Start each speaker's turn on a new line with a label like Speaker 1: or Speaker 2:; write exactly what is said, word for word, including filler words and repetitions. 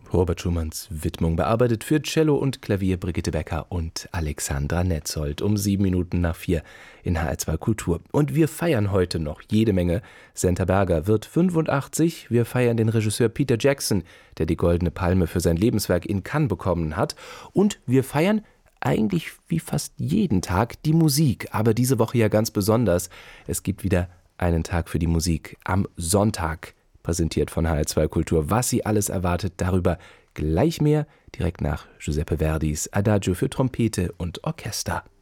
Speaker 1: Robert Schumanns Widmung, bearbeitet für Cello und Klavier Brigitte Becker und Alexandra Netzold um sieben Minuten nach vier in H R zwei Kultur. Und wir feiern heute noch jede Menge. Senta Berger wird fünfundachtzig. Wir feiern den Regisseur Peter Jackson, der die Goldene Palme für sein Lebenswerk in Cannes bekommen hat. Und wir feiern eigentlich wie fast jeden Tag die Musik, aber diese Woche ja ganz besonders. Es gibt wieder einen Tag für die Musik am Sonntag. Präsentiert von H R zwei Kultur. Was Sie alles erwartet, darüber gleich mehr, direkt nach Giuseppe Verdis Adagio für Trompete und Orchester.